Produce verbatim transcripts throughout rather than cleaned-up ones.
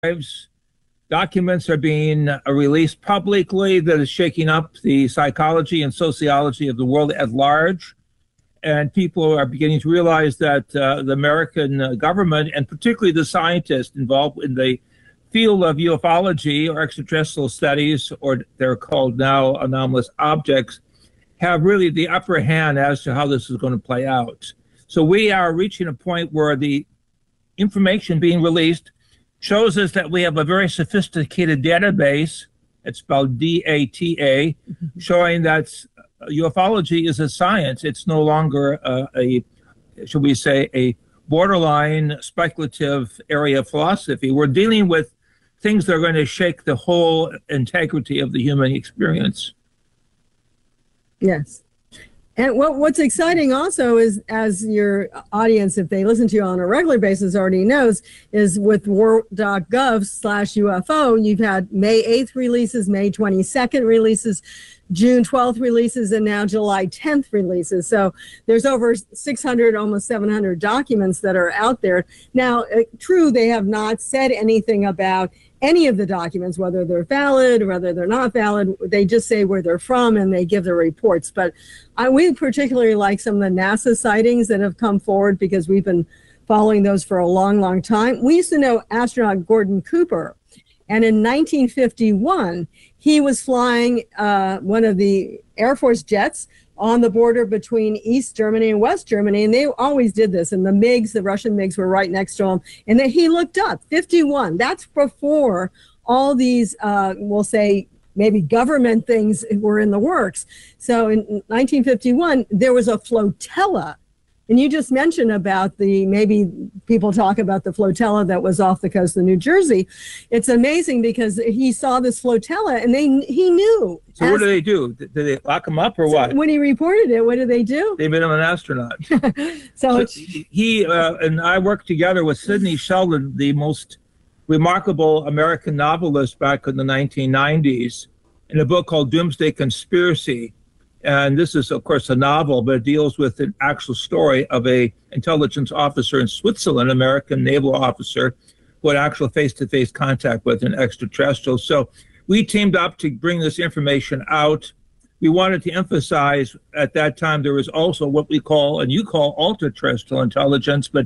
archives. Documents are being uh, released publicly that is shaking up the psychology and sociology of the world at large. And people are beginning to realize that uh, the American uh, government, and particularly the scientists involved in the field of ufology or extraterrestrial studies, or they're called now anomalous objects, have really the upper hand as to how this is going to play out. So we are reaching a point where the information being released shows us that we have a very sophisticated database. It's spelled D A T A, showing that ufology is a science. It's no longer a, a, should we say, a borderline speculative area of philosophy. We're dealing with things that are going to shake the whole integrity of the human experience. Yes. And what, what's exciting also is, as your audience, if they listen to you on a regular basis, already knows, is with war dot gov slash U F O, you've had May eighth releases, May twenty-second releases, June twelfth releases, and now July tenth releases. So there's over six hundred, almost seven hundred documents that are out there. Now, uh, true, they have not said anything about any of the documents, whether they're valid, whether they're not valid. They just say where they're from and they give the reports. But I, we particularly like some of the NASA sightings that have come forward because we've been following those for a long, long time. We used to know astronaut Gordon Cooper. And in nineteen fifty-one, he was flying uh, one of the Air Force jets on the border between East Germany and West Germany. And they always did this. And the MiGs, the Russian MiGs, were right next to him. And then he looked up, fifty-one. That's before all these, uh, we'll say, maybe government things were in the works. So in nineteen fifty-one, there was a flotilla. And you just mentioned about the, maybe people talk about the flotilla that was off the coast of New Jersey. It's amazing because he saw this flotilla and they he knew. So as, what do they do? Did they lock him up or so what? When he reported it, what did they do? They made him an astronaut. so, so he uh, and I worked together with Sidney Sheldon, the most remarkable American novelist back in the nineteen nineties, in a book called Doomsday Conspiracy. And this is, of course, a novel, but it deals with an actual story of a intelligence officer in Switzerland, American naval officer, who had actual face-to-face contact with an extraterrestrial. So we teamed up to bring this information out. We wanted to emphasize at that time there was also what we call, and you call, ultra-terrestrial intelligence, but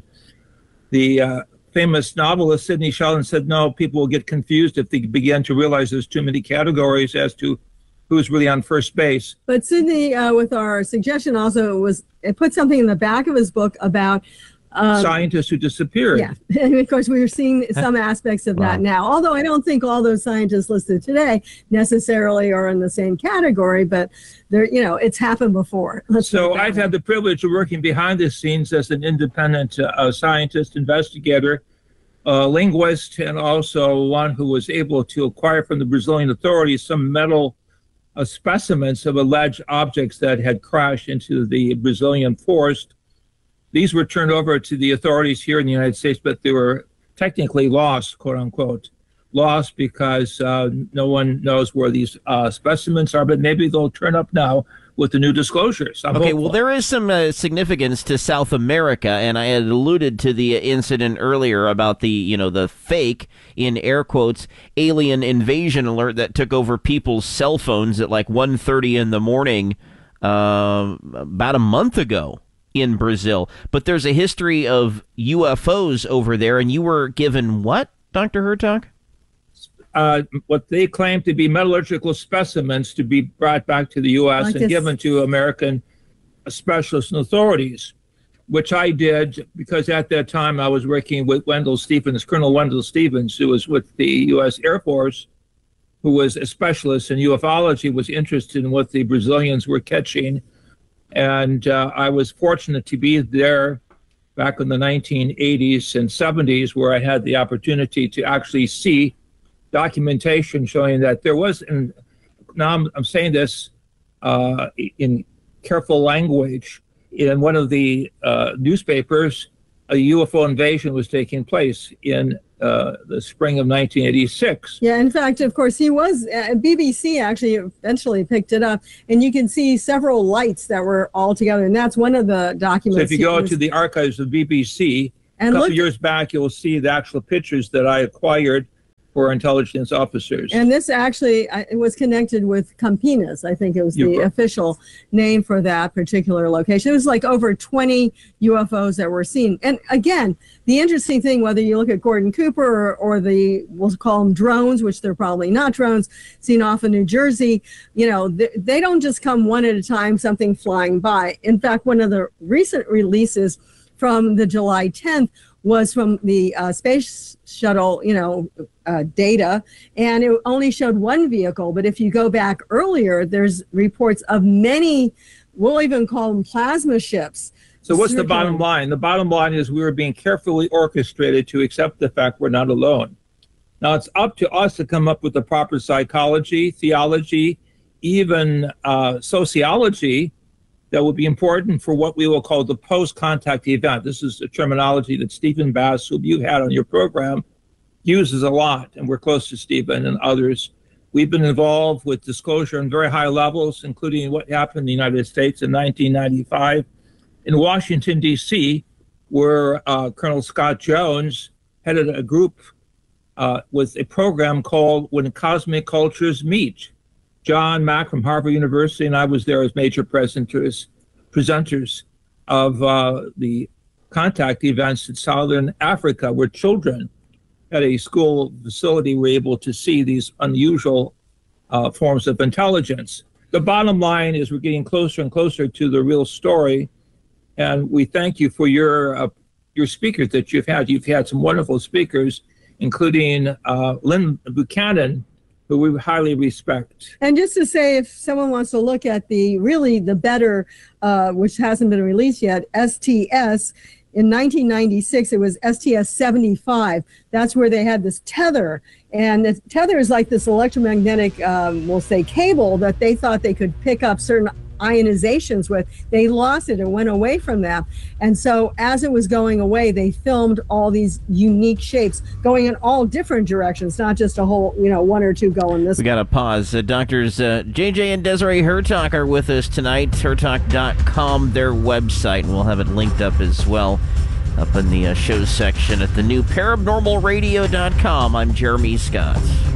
the uh, famous novelist Sidney Sheldon said, no, people will get confused if they begin to realize there's too many categories as to who's really on first base. But Sidney, uh, with our suggestion also, was it put something in the back of his book about um, scientists who disappeared. Yeah, and of course we are seeing some aspects of wow. that now. Although I don't think all those scientists listed today necessarily are in the same category, but they're, you know, it's happened before. Let's so I've way. had the privilege of working behind the scenes as an independent uh, scientist, investigator, uh, linguist, and also one who was able to acquire from the Brazilian authorities some metal Uh, specimens of alleged objects that had crashed into the Brazilian forest. These were turned over to the authorities here in the United States, but they were technically lost, quote unquote. Lost because uh, no one knows where these uh, specimens are, but maybe they'll turn up now with the new disclosures. I'm okay, hopeful. Well, there is some uh, significance to South America, and I had alluded to the incident earlier about the, you know, the fake, in air quotes, alien invasion alert that took over people's cell phones at like one thirty in the morning uh, about a month ago in Brazil. But there's a history of U F Os over there, and you were given what, Doctor Hertog? Uh, what they claim to be metallurgical specimens to be brought back to the U S like and this. given to American specialists and authorities, which I did because at that time I was working with Wendell Stevens, Colonel Wendell Stevens, who was with the U S Air Force, who was a specialist in ufology, was interested in what the Brazilians were catching. And uh, I was fortunate to be there back in the nineteen eighties and seventies, where I had the opportunity to actually see documentation showing that there was, and now I'm, I'm saying this uh, in careful language, in one of the uh, newspapers, a U F O invasion was taking place in uh, the spring of nineteen eighty-six. Yeah, in fact, of course, he was, uh, B B C actually eventually picked it up, and you can see several lights that were all together, and that's one of the documents. So if you go was, to the archives of B B C, and a couple look, years back, you'll see the actual pictures that I acquired for intelligence officers. And this actually I, it was connected with Campinas. I think it was the You- official name for that particular location. It was like over twenty U F Os that were seen. And again, the interesting thing, whether you look at Gordon Cooper or, or the, we'll call them drones, which they're probably not drones, seen off in New Jersey, you know, they, they don't just come one at a time, something flying by. In fact, one of the recent releases from the July tenth was from the uh, space shuttle, you know, uh, data, and it only showed one vehicle. But if you go back earlier, there's reports of many, we'll even call them plasma ships. So what's the circling. bottom line? The bottom line is we were being carefully orchestrated to accept the fact we're not alone. Now it's up to us to come up with the proper psychology, theology, even uh, sociology that will be important for what we will call the post-contact event. This is a terminology that Stephen Bass, who you had on your program, uses a lot, and we're close to Stephen and others. We've been involved with disclosure on very high levels, including what happened in the United States in nineteen ninety-five in Washington, D C, where uh, Colonel Scott Jones headed a group uh, with a program called When Cosmic Cultures Meet. John Mack from Harvard University and I was there as major presenters, presenters of uh, the contact events in Southern Africa, where children at a school facility were able to see these unusual uh, forms of intelligence. The bottom line is we're getting closer and closer to the real story, and we thank you for your uh, your speakers that you've had. You've had some wonderful speakers, including uh, Lynn Buchanan, who we highly respect. And just to say, if someone wants to look at the really the better, uh, which hasn't been released yet, S T S, in nineteen ninety-six, it was S T S seventy-five. That's where they had this tether. And the tether is like this electromagnetic, um, we'll say, cable that they thought they could pick up certain ionizations with. They lost it and went away from that. And so as it was going away, they filmed all these unique shapes going in all different directions, not just a whole, you know, one or two going this way. We got to pause. Uh, doctors uh, J J and Desiree Hurtak are with us tonight. Hurtak dot com, their website, and we'll have it linked up as well up in the uh, show section at the new paranormal radio dot com. I'm Jeremy Scott.